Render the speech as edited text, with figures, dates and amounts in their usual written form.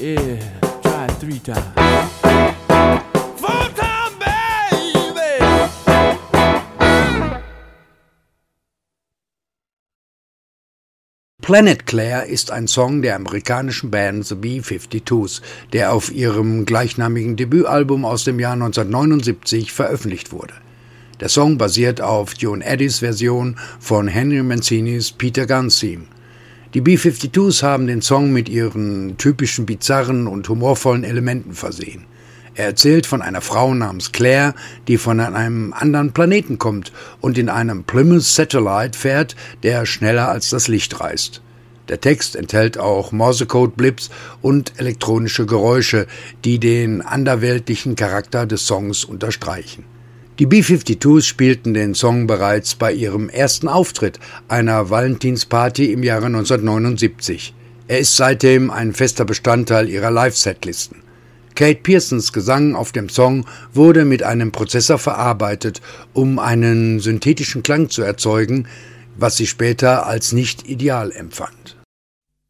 Yeah, try it 3 times. 4 time, baby. Planet Claire ist ein Song der amerikanischen Band The B-52s, der auf ihrem gleichnamigen Debütalbum aus dem Jahr 1979 veröffentlicht wurde. Der Song basiert auf Joan Eddys Version von Henry Mancinis Peter Gunn Theme. Die B-52s haben den Song mit ihren typischen bizarren und humorvollen Elementen versehen. Er erzählt von einer Frau namens Claire, die von einem anderen Planeten kommt und in einem Plymouth Satellite fährt, der schneller als das Licht reist. Der Text enthält auch Morsecode-Blips und elektronische Geräusche, die den anderweltlichen Charakter des Songs unterstreichen. Die B-52s spielten den Song bereits bei ihrem ersten Auftritt, einer Valentinsparty im Jahre 1979. Er ist seitdem ein fester Bestandteil ihrer Live-Setlisten. Kate Pearsons Gesang auf dem Song wurde mit einem Prozessor verarbeitet, um einen synthetischen Klang zu erzeugen, was sie später als nicht ideal empfand.